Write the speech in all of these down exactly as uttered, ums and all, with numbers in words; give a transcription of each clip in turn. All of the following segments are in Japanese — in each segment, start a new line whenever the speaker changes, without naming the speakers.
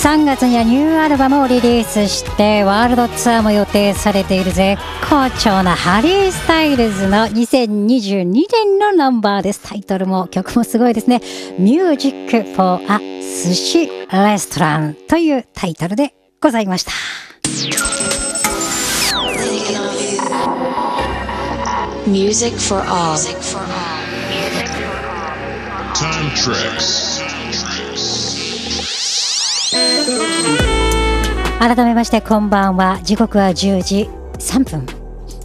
さんがつにはニューアルバムをリリースしてワールドツアーも予定されている絶好調なハリー・スタイルズのにせんにじゅうにねんのナンバーです。タイトルも曲もすごいですね。 Music for a Sushi Restaurant というタイトルでございました。
Music for all.
Time Tricks.
改めましてこんばんは。時刻はじゅうじさんぷん。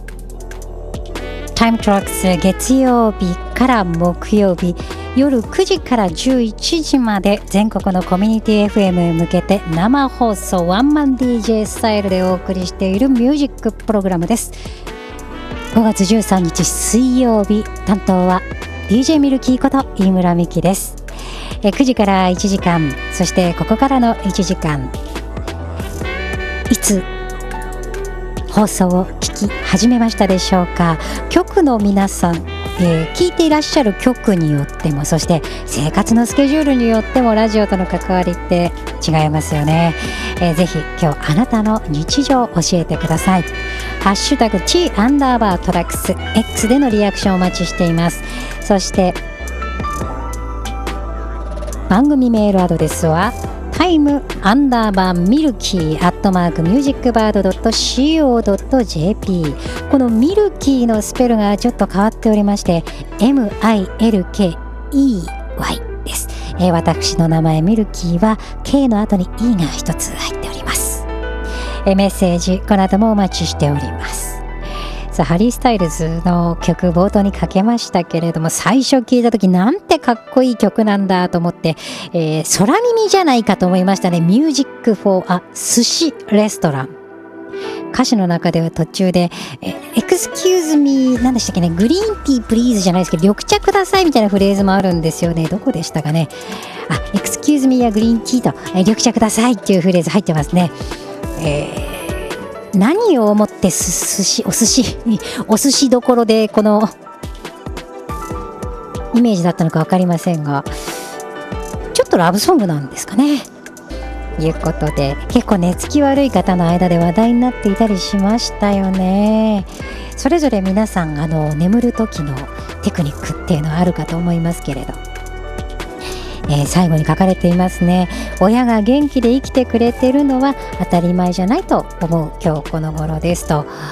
タイムトラックス月曜日から木曜日夜くじからじゅういちじまで全国のコミュニティ エフエム へ向けて生放送ワンマン ディージェー スタイルでお送りしているミュージックプログラムです。ごがつじゅうさんにち水曜日、担当は ディージェー ミルキーこと飯村美希です。えくじからいちじかん、そしてここからのいちじかん、いつ放送を聞き始めましたでしょうか。局の皆さん、えー、聞いていらっしゃる局によっても、そして生活のスケジュールによってもラジオとの関わりって違いますよね。えー、ぜひ今日あなたの日常を教えてください。ハッシュタグ T アンダーバートラックス X でのリアクションをお待ちしています。そして番組メールアドレスはタイムアンダーバーミルキーアットマークミュージックバードドットシーオードットジェーピー。 このミルキーのスペルがちょっと変わっておりまして エムアイエルケーイーワイ です。えー、私の名前ミルキーは K の後に E が一つ入っております。えー、メッセージこの後もお待ちしております。さあ、ハリー・スタイルズの曲冒頭にかけましたけれども、最初聞いた時なんてかっこいい曲なんだと思って、えー、空耳じゃないかと思いましたね。 Music for a Sushi Restaurant。 歌詞の中では途中で、えー、Excuse me 何でしたっけね、グリーンティープリーズじゃないですけど、緑茶くださいみたいなフレーズもあるんですよね。どこでしたかね。あ、Excuse me やグリーンティーと、えー、緑茶くださいっていうフレーズ入ってますね。えー何を思ってす寿司お寿司お寿司どころでこのイメージだったのか分かりませんが、ちょっとラブソングなんですかね。いうことで結構寝つき悪い方の間で話題になっていたりしましたよね。それぞれ皆さんあの眠る時のテクニックっていうのはあるかと思いますけれど、えー、最後に書かれていますね。親が元気で生きてくれてるのは当たり前じゃないと思う今日この頃ですと。